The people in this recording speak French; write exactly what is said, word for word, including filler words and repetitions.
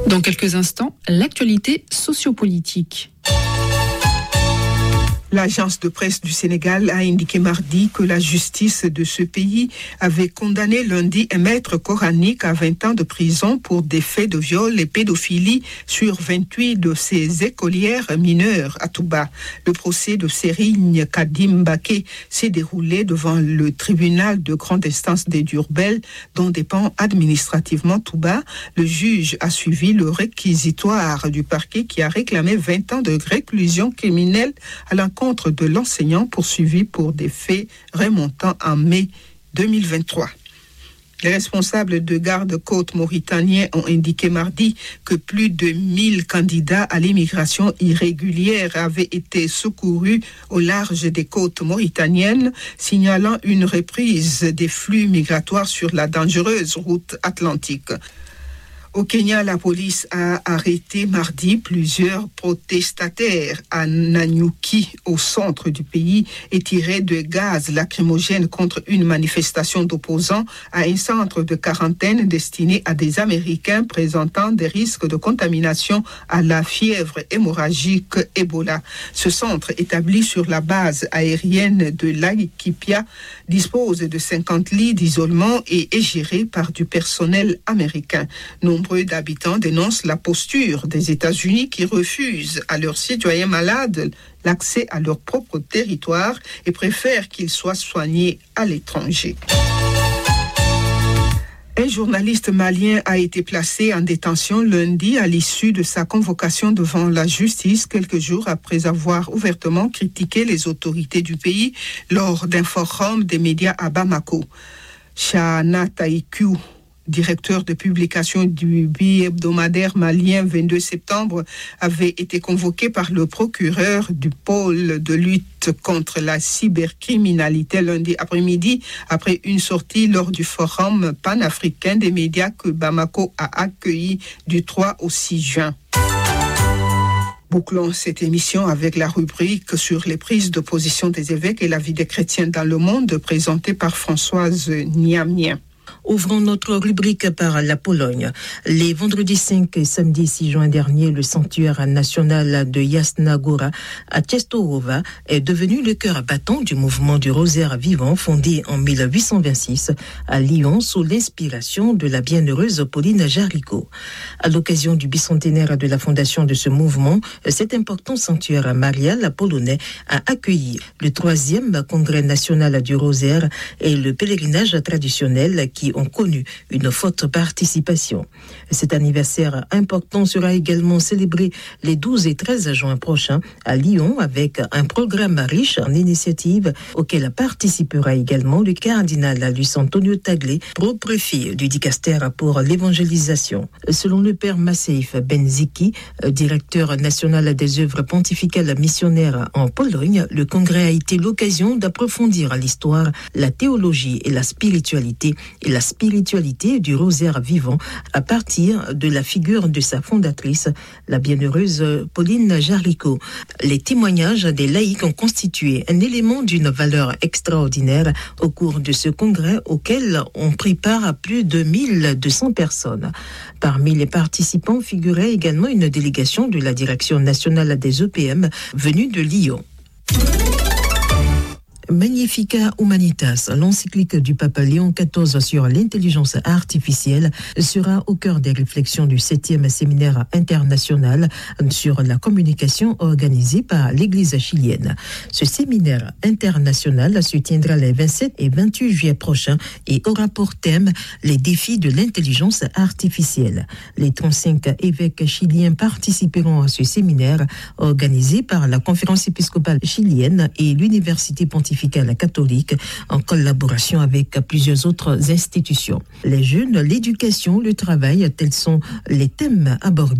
Dans quelques instants, l'actualité sociopolitique. L'agence de presse du Sénégal a indiqué mardi que la justice de ce pays avait condamné lundi un maître coranique à vingt ans de prison pour des faits de viol et pédophilie sur vingt-huit de ses écolières mineures à Touba. Le procès de Serigne Kadim Baké s'est déroulé devant le tribunal de grande instance des Diourbel, dont dépend administrativement Touba. Le juge a suivi le réquisitoire du parquet qui a réclamé vingt ans de réclusion criminelle à l'encontre de l'enseignant poursuivi pour des faits remontant en mai deux mille vingt-trois. Les responsables de garde-côtes mauritaniens ont indiqué mardi que plus de mille candidats à l'immigration irrégulière avaient été secourus au large des côtes mauritaniennes, signalant une reprise des flux migratoires sur la dangereuse route atlantique. Au Kenya, la police a arrêté mardi plusieurs protestataires à Nanyuki, au centre du pays, et tiré de gaz lacrymogène contre une manifestation d'opposants à un centre de quarantaine destiné à des Américains présentant des risques de contamination à la fièvre hémorragique Ebola. Ce centre, établi sur la base aérienne de Laikipia, dispose de cinquante lits d'isolement et est géré par du personnel américain. Nombreux d'habitants dénoncent la posture des États-Unis qui refusent à leurs citoyens malades l'accès à leur propre territoire et préfèrent qu'ils soient soignés à l'étranger. Un journaliste malien a été placé en détention lundi à l'issue de sa convocation devant la justice, quelques jours après avoir ouvertement critiqué les autorités du pays lors d'un forum des médias à Bamako. Chana Taikou, directeur de publication du bi-hebdomadaire malien vingt-deux septembre, avait été convoqué par le procureur du pôle de lutte contre la cybercriminalité lundi après-midi après une sortie lors du forum panafricain des médias que Bamako a accueilli du trois au six juin. Bouclons cette émission avec la rubrique sur les prises de position des évêques et la vie des chrétiens dans le monde, présentée par Françoise Niamien. Ouvrons notre rubrique par la Pologne. Les vendredis cinq et samedi six juin dernier, le sanctuaire national de Jasna Góra à Częstochowa est devenu le cœur battant du mouvement du Rosaire vivant fondé en mille huit cent vingt-six à Lyon sous l'inspiration de la bienheureuse Pauline Jaricot. À l'occasion du bicentenaire de la fondation de ce mouvement, cet important sanctuaire marial polonais a accueilli le troisième congrès national du Rosaire et le pèlerinage traditionnel qui ont connu une forte participation. Cet anniversaire important sera également célébré les douze et treize juin prochains à Lyon avec un programme riche en initiatives auquel participera également le cardinal Luis Antonio Tagle, pro-préfet du dicastère pour l'évangélisation. Selon le père Maseif Benziki, directeur national des œuvres pontificales missionnaires en Pologne, le congrès a été l'occasion d'approfondir l'histoire, la théologie et la spiritualité et la spiritualité du Rosaire vivant à partir de la figure de sa fondatrice, la bienheureuse Pauline Jaricot. Les témoignages des laïcs ont constitué un élément d'une valeur extraordinaire au cours de ce congrès auquel ont pris part à plus de mille deux cents personnes. Parmi les participants figurait également une délégation de la Direction nationale des E P M venue de Lyon. Magnifica Humanitas, l'encyclique du pape Léon quatorze sur l'intelligence artificielle, sera au cœur des réflexions du septième séminaire international sur la communication organisé par l'Église chilienne. Ce séminaire international se tiendra les vingt-sept et vingt-huit juillet prochains et aura pour thème les défis de l'intelligence artificielle. Les trente-cinq évêques chiliens participeront à ce séminaire organisé par la Conférence épiscopale chilienne et l'Université pontificale catholique en collaboration avec plusieurs autres institutions. Les jeunes, l'éducation, le travail, tels sont les thèmes abordés